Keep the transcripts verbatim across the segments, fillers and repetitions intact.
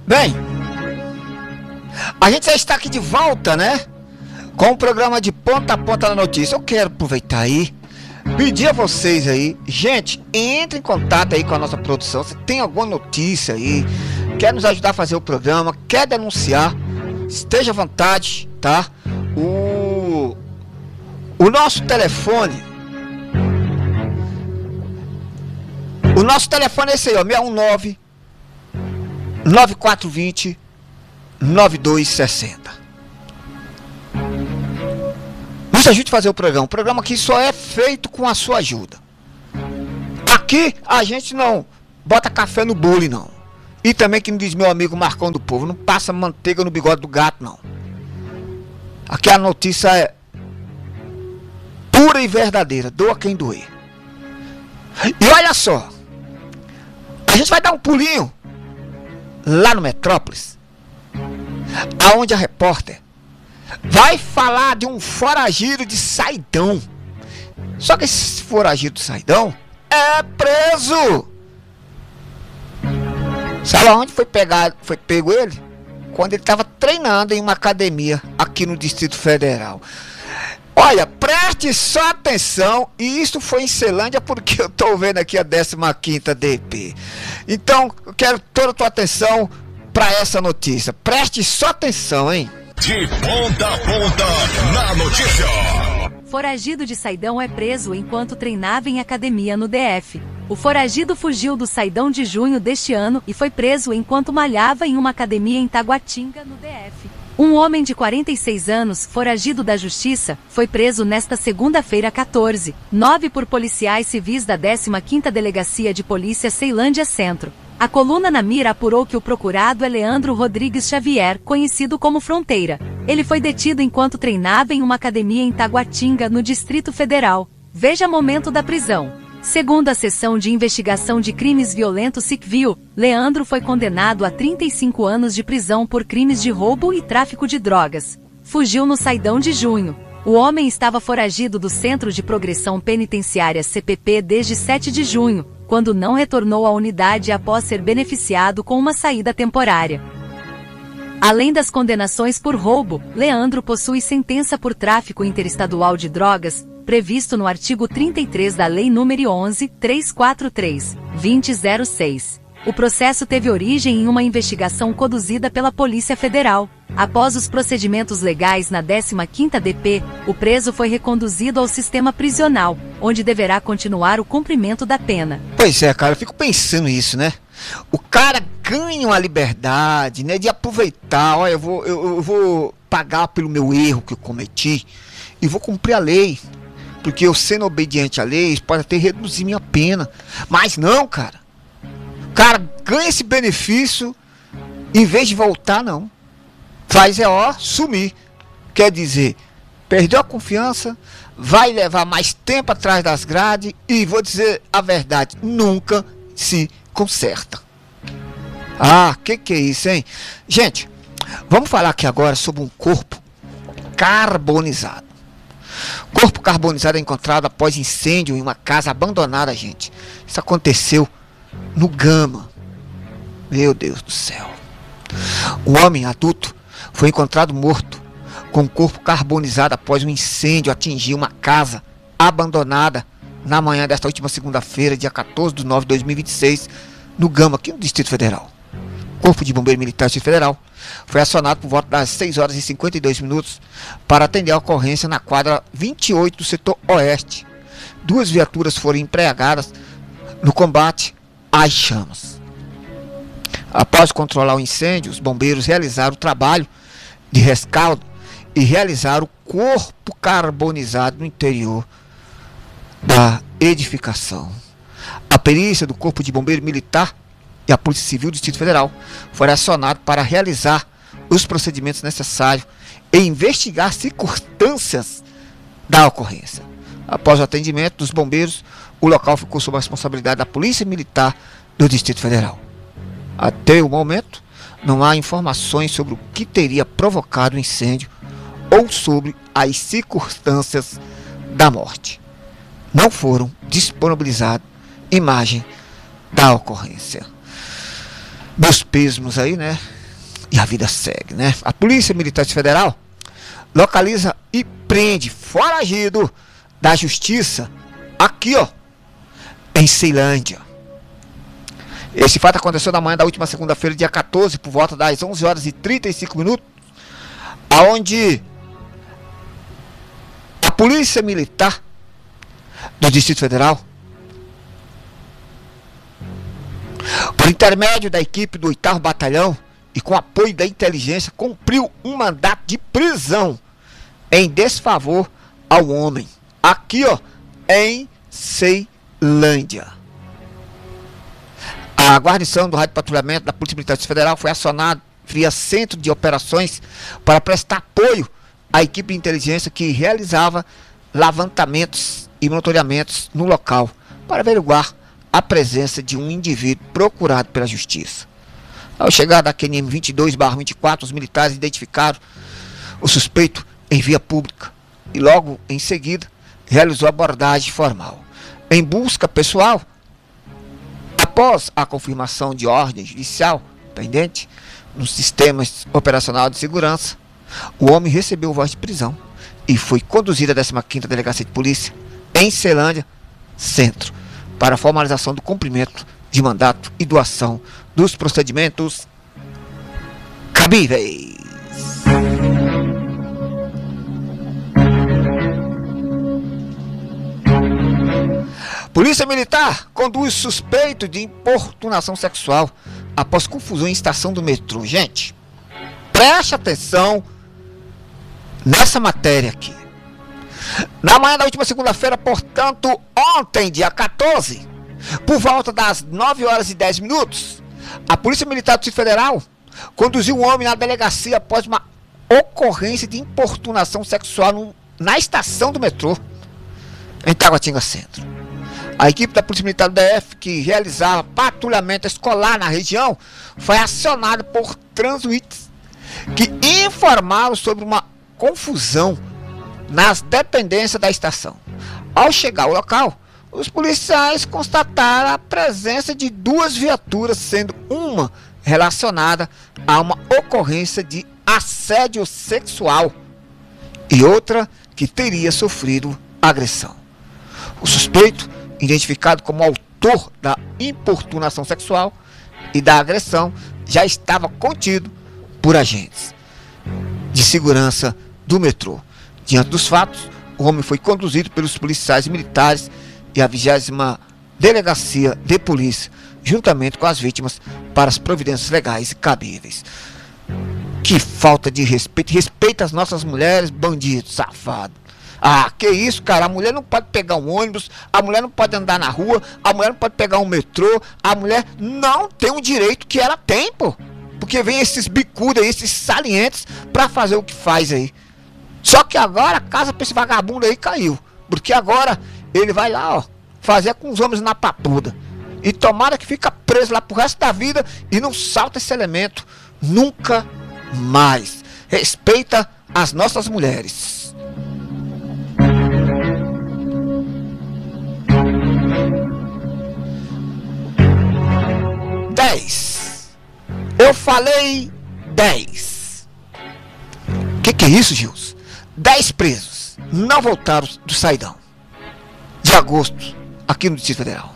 Bem, a gente já está aqui de volta, né? Com o programa de ponta a ponta da notícia. Eu quero aproveitar aí, pedir a vocês aí, gente, entre em contato aí com a nossa produção. Se tem alguma notícia aí, quer nos ajudar a fazer o programa, quer denunciar, esteja à vontade, tá? O, o nosso telefone, o nosso telefone é esse aí, ó, seis um nove, nove quatro dois zero, nove dois seis zero. Nos ajude a fazer o programa. O programa aqui só é feito com a sua ajuda. Aqui a gente não bota café no bule, não. E também, que me diz meu amigo Marcão do Povo, não passa manteiga no bigode do gato, não. Aqui a notícia é pura e verdadeira, doa quem doer. E olha só, a gente vai dar um pulinho lá no Metrópolis, aonde a repórter vai falar de um foragido de Saidão. Só que esse foragido de Saidão é preso. Sabe aonde foi pegado, foi pego ele? Quando ele estava treinando em uma academia aqui no Distrito Federal. Olha, preste só atenção. E isso foi em Ceilândia, porque eu estou vendo aqui a décima quinta D P. Então, eu quero toda a tua atenção para essa notícia. Preste só atenção, hein? De ponta a ponta na notícia. Foragido de Saidão é preso enquanto treinava em academia no D F. O foragido fugiu do Saidão de junho deste ano e foi preso enquanto malhava em uma academia em Taguatinga, no D F. Um homem de quarenta e seis anos, foragido da justiça, foi preso nesta segunda-feira quatorze, nove por policiais civis da décima quinta Delegacia de Polícia Ceilândia Centro. A coluna na mira apurou que o procurado é Leandro Rodrigues Xavier, conhecido como Fronteira. Ele foi detido enquanto treinava em uma academia em Taguatinga, no Distrito Federal. Veja momento da prisão. Segundo a Seção de Investigação de Crimes Violentos SICVIL, Leandro foi condenado a trinta e cinco anos de prisão por crimes de roubo e tráfico de drogas. Fugiu no Saidão de junho. O homem estava foragido do Centro de Progressão Penitenciária C P P desde sete de junho, quando não retornou à unidade após ser beneficiado com uma saída temporária. Além das condenações por roubo, Leandro possui sentença por tráfico interestadual de drogas, previsto no artigo trinta e três da Lei número onze mil trezentos e quarenta e três, dois mil e seis. O processo teve origem em uma investigação conduzida pela Polícia Federal. Após os procedimentos legais na décima quinta D P, o preso foi reconduzido ao sistema prisional, onde deverá continuar o cumprimento da pena. Pois é, cara, eu fico pensando isso, né? O cara ganha uma liberdade, né, de aproveitar. Olha, eu vou, eu, eu vou pagar pelo meu erro que eu cometi e vou cumprir a lei. Porque eu, sendo obediente à lei, pode até reduzir minha pena. Mas não, cara. O cara ganha esse benefício, em vez de voltar, não. Faz é ó, sumir. Quer dizer, perdeu a confiança, vai levar mais tempo atrás das grades e, vou dizer a verdade, nunca se conserta. Ah, que que é isso, hein? Gente, vamos falar aqui agora sobre um corpo carbonizado. Corpo carbonizado é encontrado após incêndio em uma casa abandonada, gente. Isso aconteceu no Gama. Meu Deus do céu. Um homem adulto foi encontrado morto com o corpo carbonizado após um incêndio atingir uma casa abandonada na manhã desta última segunda-feira, dia quatorze de nove de dois mil e vinte e seis, no Gama, aqui no Distrito Federal. O Corpo de Bombeiro Militar do Distrito Federal foi acionado por volta das seis horas e cinquenta e dois minutos para atender a ocorrência na quadra vinte e oito do setor oeste. Duas viaturas foram empregadas no combate às chamas. Após controlar o incêndio, os bombeiros realizaram o trabalho de rescaldo e realizaram o corpo carbonizado no interior da edificação. A perícia do Corpo de Bombeiro Militar e a Polícia Civil do Distrito Federal foram acionados para realizar os procedimentos necessários e investigar as circunstâncias da ocorrência. Após o atendimento dos bombeiros, o local ficou sob a responsabilidade da Polícia Militar do Distrito Federal. Até o momento, não há informações sobre o que teria provocado o incêndio ou sobre as circunstâncias da morte. Não foram disponibilizadas imagens da ocorrência. Meus pêsames aí, né? E a vida segue, né? A Polícia Militar Federal localiza e prende foragido da justiça aqui, ó, em Ceilândia. Esse fato aconteceu na manhã da última segunda-feira, dia quatorze, por volta das onze horas e trinta e cinco minutos, aonde a Polícia Militar do Distrito Federal, por intermédio da equipe do oitavo Batalhão e com apoio da inteligência, cumpriu um mandato de prisão em desfavor ao homem, aqui, ó, em Ceilândia. A guarnição do Rádio Patrulhamento da Polícia Militar Federal foi acionada via Centro de Operações para prestar apoio à equipe de inteligência que realizava levantamentos e monitoramentos no local para averiguar a presença de um indivíduo procurado pela Justiça. Ao chegar da Q N M vinte e dois barra vinte e quatro, os militares identificaram o suspeito em via pública e logo em seguida realizou abordagem formal. Em busca pessoal, após a confirmação de ordem judicial pendente nos sistemas operacional de segurança, o homem recebeu voz de prisão e foi conduzido à décima quinta Delegacia de Polícia em Ceilândia Centro para a formalização do cumprimento de mandato e doação dos procedimentos cabíveis. Polícia Militar conduz suspeito de importunação sexual após confusão em estação do metrô. Gente, preste atenção nessa matéria aqui. Na manhã da última segunda-feira, portanto, ontem, dia quatorze, por volta das nove horas e dez minutos, a Polícia Militar do Distrito Federal conduziu um homem na delegacia após uma ocorrência de importunação sexual no, na estação do metrô, em Taguatinga Centro. A equipe da Polícia Militar do D F, que realizava patrulhamento escolar na região, foi acionada por transuítes que informaram sobre uma confusão nas dependências da estação. Ao chegar ao local, os policiais constataram a presença de duas viaturas, sendo uma relacionada a uma ocorrência de assédio sexual e outra que teria sofrido agressão. O suspeito, identificado como autor da importunação sexual e da agressão, já estava contido por agentes de segurança do metrô. Diante dos fatos, o homem foi conduzido pelos policiais militares e a vigésima Delegacia de Polícia, juntamente com as vítimas, para as providências legais e cabíveis. Que falta de respeito. Respeita as nossas mulheres, bandido, safado. Ah, que isso, cara, a mulher não pode pegar um ônibus, a mulher não pode andar na rua, a mulher não pode pegar um metrô, a mulher não tem o direito que ela tem, pô. Porque vem esses bicudos aí, esses salientes, pra fazer o que faz aí. Só que agora a casa pra esse vagabundo aí caiu. Porque agora ele vai lá, ó, fazer com os homens na papuda. E tomara que fica preso lá pro resto da vida e não salta esse elemento nunca mais. Respeita as nossas mulheres. dez. Eu falei dez. Que que é isso, Gils? dez presos não voltaram do saidão de agosto aqui no Distrito Federal.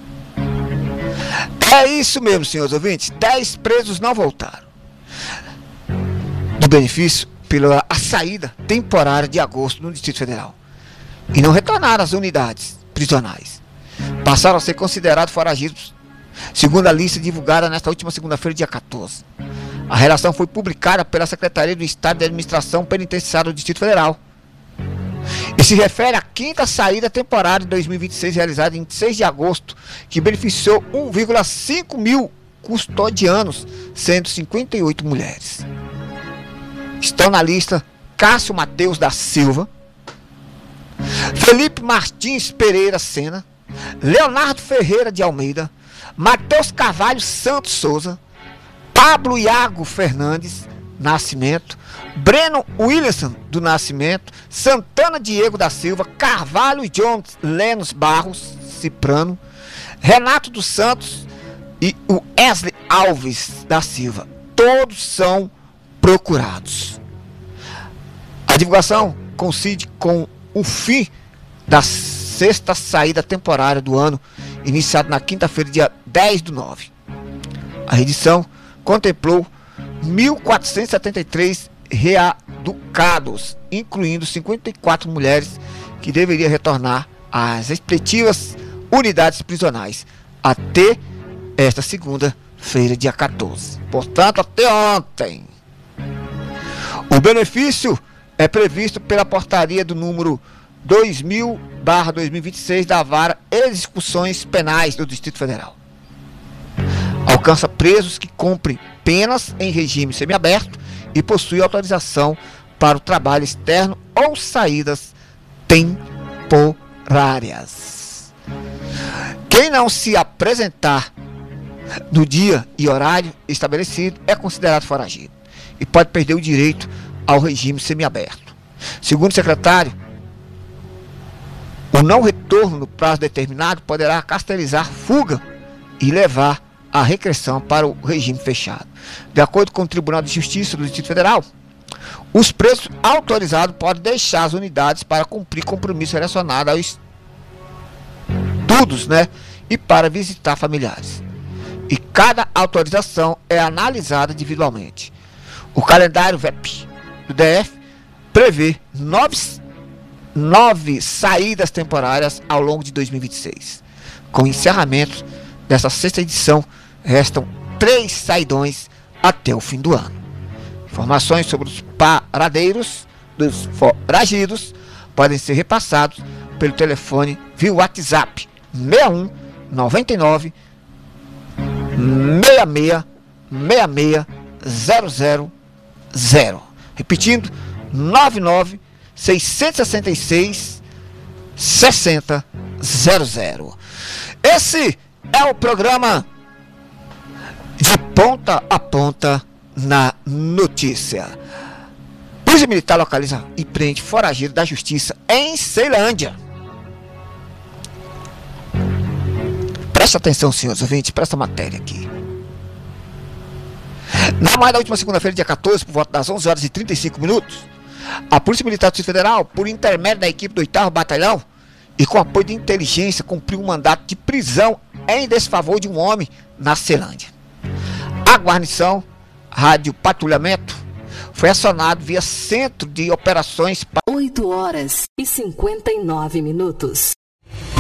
É isso mesmo, senhores ouvintes. dez presos não voltaram do benefício pela a saída temporária de agosto no Distrito Federal e não retornaram às unidades prisionais. Passaram a ser considerados foragidos, segundo a lista divulgada nesta última segunda-feira, dia quatorze. A relação foi publicada pela Secretaria do Estado de Administração Penitenciária do Distrito Federal e se refere à quinta saída temporária de dois mil e vinte e seis, realizada em seis de agosto, que beneficiou um vírgula cinco mil custodianos, sendo cinquenta e oito mulheres. Estão na lista Cássio Mateus da Silva, Felipe Martins Pereira Sena, Leonardo Ferreira de Almeida, Matheus Carvalho Santos Souza, Pablo Iago Fernandes Nascimento, Breno Williamson do Nascimento, Santana Diego da Silva, Carvalho Jones Lenos Barros Ciprano, Renato dos Santos e o Wesley Alves da Silva. todos são procurados. A divulgação coincide com o fim da sexta saída temporária do ano, iniciado na quinta-feira, dia dez do nove. A edição contemplou mil quatrocentos e setenta e três reeducados, incluindo cinquenta e quatro mulheres que deveriam retornar às respectivas unidades prisionais até esta segunda-feira, dia quatorze. Portanto, até ontem. O benefício é previsto pela portaria do número dois mil barra dois mil e vinte e seis da Vara Execuções Penais do Distrito Federal. Alcança presos que cumprem penas em regime semiaberto e possuem autorização para o trabalho externo ou saídas temporárias. Quem não se apresentar no dia e horário estabelecido é considerado foragido e pode perder o direito ao regime semiaberto. Segundo o secretário, o não retorno no prazo determinado poderá caracterizar fuga e levar a regressão para o regime fechado. De acordo com o Tribunal de Justiça do Distrito Federal, os presos autorizados podem deixar as unidades para cumprir compromissos relacionados aos estudos, né, e para visitar familiares. E cada autorização é analisada individualmente. O calendário V E P do D F prevê nove, nove saídas temporárias ao longo de dois mil e vinte e seis. Com o encerramento dessa sexta edição, restam três saidões até o fim do ano. Informações sobre os paradeiros dos foragidos podem ser repassados pelo telefone via WhatsApp seis um nove nove seis seis seis seis zero zero zero. Repetindo, nove nove seis seis seis seis zero zero zero. Esse é o programa De Ponta a Ponta na Notícia. Polícia Militar localiza e prende foragido da justiça em Ceilândia. Presta atenção, senhores ouvintes, presta matéria aqui. Na manhã da última segunda-feira, dia quatorze, por volta das onze horas e trinta e cinco minutos, a Polícia Militar do Distrito Federal, por intermédio da equipe do oitavo Batalhão e com apoio de inteligência, cumpriu um mandato de prisão em desfavor de um homem na Ceilândia. A guarnição, rádio patrulhamento, foi acionado via Centro de Operações... oito horas e cinquenta e nove minutos.